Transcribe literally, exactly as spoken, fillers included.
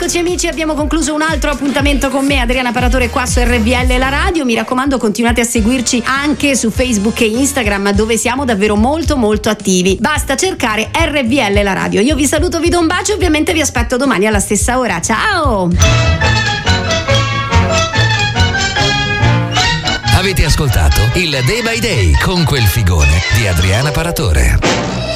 Eccoci amici, abbiamo concluso un altro appuntamento con me, Adriana Paratore, qua su R V L La Radio. Mi raccomando, continuate a seguirci anche su Facebook e Instagram, dove siamo davvero molto molto attivi. Basta cercare R V L La Radio. Io vi saluto, vi do un bacio, ovviamente vi aspetto domani alla stessa ora. Ciao! Avete ascoltato il Day by Day con quel figone di Adriana Paratore.